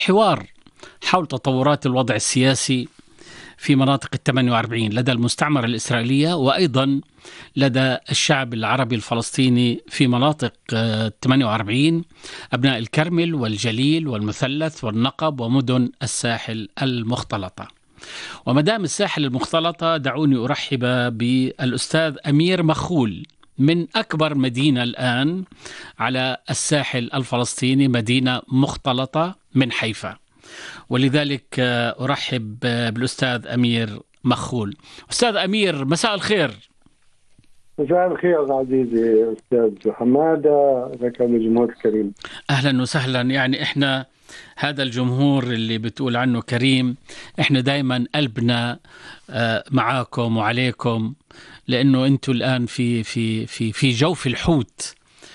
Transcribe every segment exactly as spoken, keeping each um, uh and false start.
حوار حول تطورات الوضع السياسي في مناطق الثمانية وأربعين لدى المستعمرة الإسرائيلية، وأيضا لدى الشعب العربي الفلسطيني في مناطق الثمانية وأربعين، أبناء الكرمل والجليل والمثلث والنقب ومدن الساحل المختلطة. ومدام الساحل المختلطة، دعوني أرحب بالأستاذ أمير مخول من أكبر مدينة الآن على الساحل الفلسطيني، مدينة مختلطة من حيفا، ولذلك أرحب بالأستاذ أمير مخول. أستاذ أمير، مساء الخير. مساء الخير عزيزي أستاذ حمادة، لك الجمهور الكريم. أهلا وسهلا. يعني إحنا هذا الجمهور اللي بتقول عنه كريم، إحنا دايما قلبنا معاكم وعليكم، لأنه أنتوا الآن في في في في جوف الحوت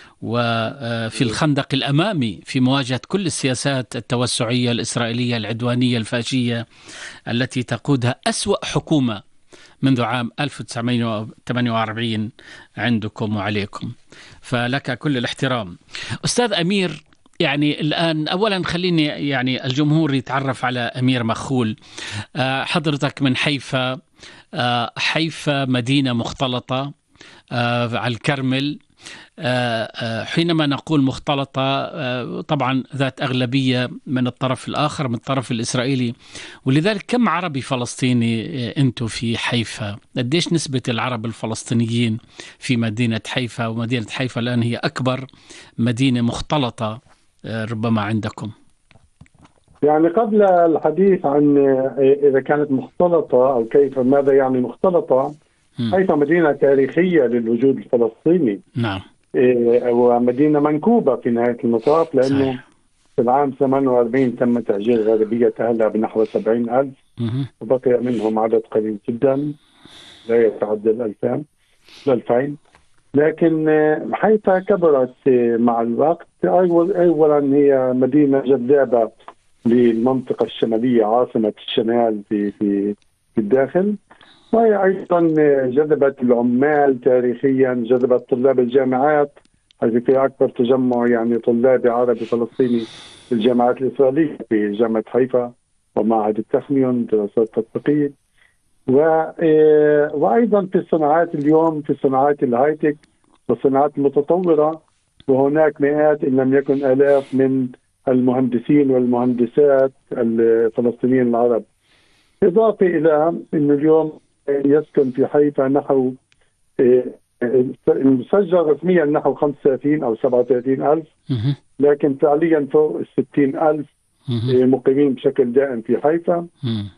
وفي الخندق الأمامي في مواجهة كل السياسات التوسعية الإسرائيلية العدوانية الفاشية التي تقودها أسوأ حكومة منذ عام ألف وتسعمائة وثمانية وأربعين عندكم وعليكم، فلك كل الاحترام. أستاذ أمير، يعني الآن أولا خليني يعني الجمهور يتعرف على أمير مخول. حضرتك من حيفا، حيفا مدينة مختلطة على الكرمل. حينما نقول مختلطة طبعا ذات أغلبية من الطرف الآخر، من الطرف الإسرائيلي، ولذلك كم عربي فلسطيني أنتم في حيفا؟ قديش نسبة العرب الفلسطينيين في مدينة حيفا؟ ومدينة حيفا الآن هي أكبر مدينة مختلطة ربما عندكم. يعني قبل الحديث عن إذا كانت مختلطة أو كيف ماذا يعني مختلطة، حيفا مدينة تاريخية للوجود الفلسطيني. نعم. ومدينة منكوبة في نهاية المطاف، لأنه صحيح. في العام ثمانية وأربعين تم تهجير غالبية أهلها بنحو سبعين ألف، وبقي منهم عدد قليل جدا لا يتعدى الألفين الألفين. لكن حيفا كبرت مع الوقت. أولا هي مدينة جذابة للمنطقة الشمالية، عاصمة الشمال في في في الداخل، وهي أيضا جذبت العمال تاريخيا، جذبت طلاب الجامعات، هذه في أكبر تجمع يعني طلابي عربي فلسطيني في الجامعات الإسرائيلية في جامعة حيفا ومعهد التخنيون دراسات تطبيقية، وأيضا في الصناعات اليوم، في صناعات الهايتك والصناعات المتطورة، وهناك مئات إن لم يكن آلاف من المهندسين والمهندسات الفلسطينيين العرب. إضافة إلى أن اليوم يسكن في حيفا نحو مسجل رسميا نحو خمسة وثلاثين أو سبعة وثلاثين ألف، لكن فعليا فوق الستين ألف مقيمين بشكل دائم في حيفا.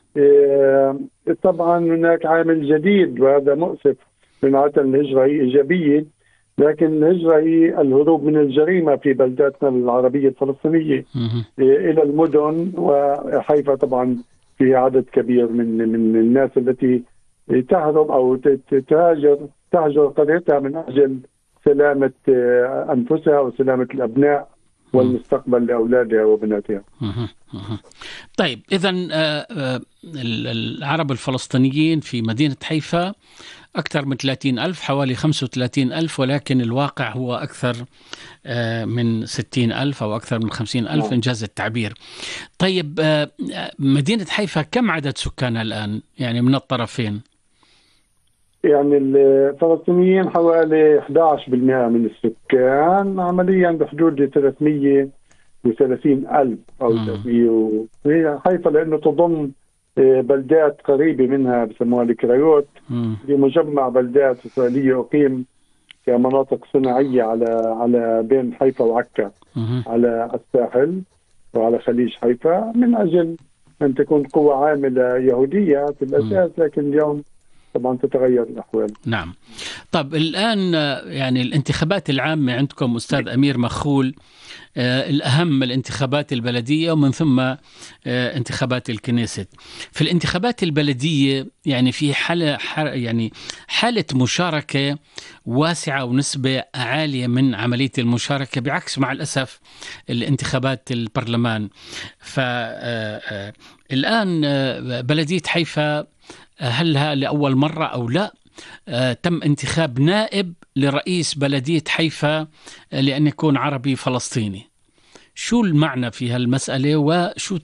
طبعا هناك عامل جديد وهذا مؤسف، من عادة الهجرة هي إيجابية، لكن الهجرة هي الهروب من الجريمة في بلداتنا العربية الفلسطينية إلى المدن، وحيفا طبعا في عدد كبير من من الناس التي تهرب أو تهاجر تهجر قريتها من أجل سلامة أنفسها وسلامة الأبناء والمستقبل لأولادها وبناتها. طيب، إذن العرب الفلسطينيين في مدينة حيفا أكثر من ثلاثين ألف، حوالي خمسة وثلاثين ألف، ولكن الواقع هو أكثر من ستين ألف أو أكثر من خمسين ألف إنجاز التعبير. طيب، مدينة حيفا كم عدد سكانها الآن يعني من الطرفين؟ يعني الفلسطينيين حوالي أحد عشر بالمئة من السكان، عمليا بحدود ثلاثمئة وثلاثين ألف أو ثلاثمئة. هي حيفا لأنه تضم بلدات قريبة منها بسموها الكرايوت، بمجمع بلدات إسرائيلية أقيم كمناطق صناعية على على بين حيفا وعكا على الساحل وعلى خليج حيفا، من أجل أن تكون قوة عاملة يهودية في الأساس، لكن اليوم طبعا تتغير الأحوال. نعم. طب الآن يعني الانتخابات العامة عندكم أستاذ أمير مخول، آه الأهم الانتخابات البلدية ومن ثم آه انتخابات الكنيست. في الانتخابات البلدية يعني في حالة يعني حالة مشاركة واسعة ونسبة عالية من عملية المشاركة، بعكس مع الأسف الانتخابات البرلمان. فالآن آه بلدية حيفا هل لأول مرة أو لا آه تم انتخاب نائب لرئيس بلدية حيفا لأن يكون عربي فلسطيني؟ شو المعنى في هالمسألة وشو